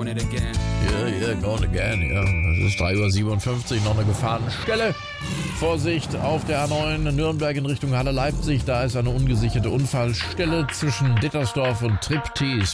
it again. Yeah, going again, ja. Es ist 3:57 Uhr, noch eine Gefahrenstelle. Vorsicht auf der A9 Nürnberg in Richtung Halle Leipzig. Da ist eine ungesicherte Unfallstelle zwischen Dittersdorf und Triptis.